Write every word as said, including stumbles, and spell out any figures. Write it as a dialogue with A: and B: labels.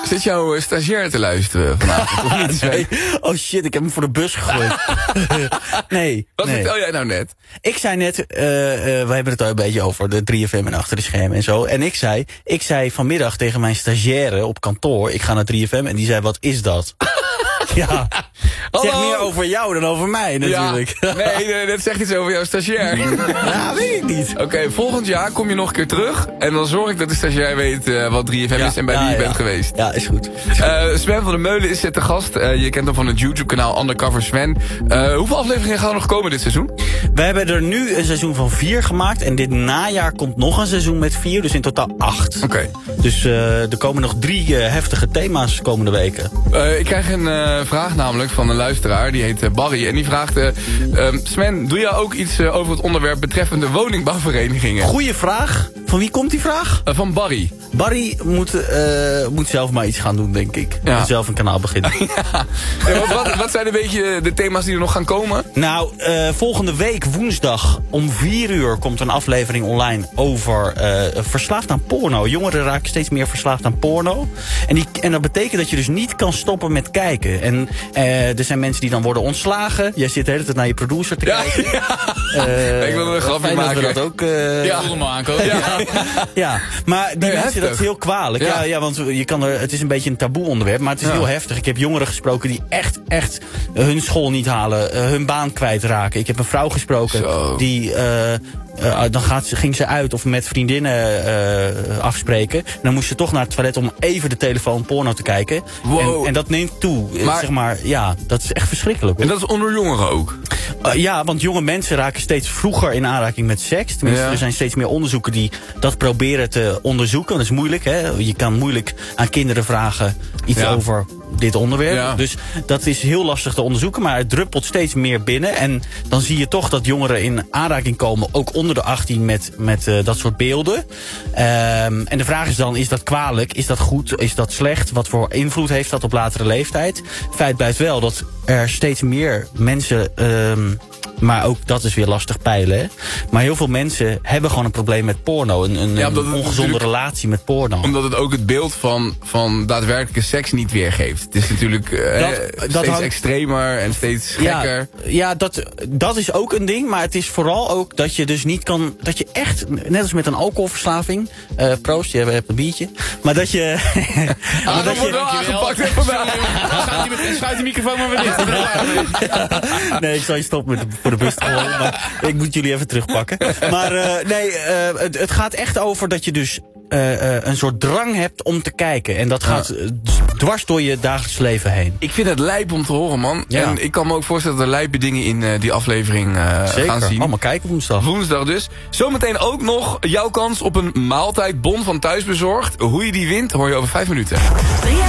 A: Zit jouw stagiair te luisteren vanavond? Of niet,
B: nee. Oh shit, ik heb hem voor de bus gegooid. nee.
A: Wat
B: nee.
A: vertel jij nou net?
B: Ik zei net, uh, uh, we hebben het al een beetje over de drie F M en achter de schermen en zo. En ik zei, ik zei vanmiddag tegen mijn stagiaire op kantoor, ik ga naar drie F M en die zei, wat is dat? Ja, het zegt meer over jou dan over mij natuurlijk.
A: Ja, nee, nee, dat zegt iets over jouw stagiair.
B: Ja, weet ik niet.
A: Oké, okay, volgend jaar kom je nog een keer terug. En dan zorg ik dat de stagiair weet uh, wat drie F M ja, is en bij ja, wie je ja. bent geweest.
B: Ja, is goed.
A: Uh, Sven van der Meulen is te gast. Uh, je kent hem van het YouTube-kanaal Undercover Sven. Uh, hoeveel afleveringen gaan er nog komen dit seizoen?
B: We hebben er nu een seizoen van vier gemaakt. En dit najaar komt nog een seizoen met vier. Dus in totaal acht.
A: Oké. Okay.
B: Dus uh, er komen nog drie uh, heftige thema's komende weken.
A: Uh, ik krijg een uh, vraag namelijk van een luisteraar. Die heet uh, Barry. En die vraagt... Uh, uh, Sven, doe jij ook iets uh, over het onderwerp betreffende woningbouwverenigingen?
B: Goeie vraag. Van wie komt die vraag?
A: Uh, van Barry.
B: Barry moet, uh, moet zelf maar iets gaan doen, denk ik. Ja. Moet zelf een kanaal beginnen.
A: ja. Ja, wat, wat, wat zijn een beetje de thema's die er nog gaan komen?
B: Nou, uh, volgende week woensdag om vier uur komt een aflevering online over uh, verslaafd aan porno. Jongeren raken steeds meer verslaafd aan porno. En, die, en dat betekent dat je dus niet kan stoppen met kijken. En uh, er zijn mensen die dan worden ontslagen. Jij zit de hele tijd naar je producer te
A: ja,
B: kijken.
A: Ja. Uh, ik wil een grapje maken.
B: Dat we dat ook... Uh,
A: ja, voelde me aankomen. Ja.
B: Ja. ja, maar die nee, mensen, heftig. Dat is heel kwalijk. Ja. Ja, ja, want je kan er, het is een beetje een taboe onderwerp, maar het is ja. heel heftig. Ik heb jongeren gesproken die echt, echt hun school niet halen, uh, hun baan kwijtraken. Ik heb een vrouw gesproken Zo. die... Uh, Uh, dan gaat ze, ging ze uit of met vriendinnen uh, afspreken. En dan moest ze toch naar het toilet om even de telefoon porno te kijken.
A: Wow.
B: En, en dat neemt toe. Maar, zeg maar, ja, dat is echt verschrikkelijk. Hoor.
A: En dat is onder jongeren ook?
B: Uh, ja, want jonge mensen raken steeds vroeger in aanraking met seks. Tenminste, ja. er zijn steeds meer onderzoeken die dat proberen te onderzoeken. Dat is moeilijk, hè. Je kan moeilijk aan kinderen vragen iets ja. over dit onderwerp. Ja. Dus dat is heel lastig te onderzoeken, maar het druppelt steeds meer binnen. En dan zie je toch dat jongeren in aanraking komen, ook onder de achttien, met, met uh, dat soort beelden. Um, en de vraag is dan, is dat kwalijk? Is dat goed? Is dat slecht? Wat voor invloed heeft dat op latere leeftijd? Feit blijft wel dat er steeds meer mensen... Um, maar ook dat is weer lastig peilen. Hè? Maar heel veel mensen hebben gewoon een probleem met porno. Een, een, ja, een ongezonde relatie met porno.
A: Omdat het ook het beeld van, van daadwerkelijke seks niet weergeeft. Het is natuurlijk uh, dat, steeds dat hangt... extremer en steeds gekker.
B: Ja, ja dat, dat is ook een ding. Maar het is vooral ook dat je dus niet kan... Dat je echt, net als met een alcoholverslaving... Uh, proost, je hebt een biertje. Maar dat je...
A: ah, dat, dat wordt wel aangepakt. Schuit de microfoon maar weer dicht.
B: ja, nee, ik zal je stoppen met de... voor de bus gewoon, maar ik moet jullie even terugpakken. Maar uh, nee, uh, het, het gaat echt over dat je dus uh, uh, een soort drang hebt om te kijken. En dat gaat ja. dwars door je dagelijks leven heen.
A: Ik vind het lijp om te horen, man. Ja. En ik kan me ook voorstellen dat er lijpe dingen in uh, die aflevering uh, gaan zien.
B: Allemaal kijken woensdag.
A: Woensdag dus. Zometeen ook nog jouw kans op een maaltijdbon van Thuisbezorgd. Hoe je die wint, hoor je over vijf minuten.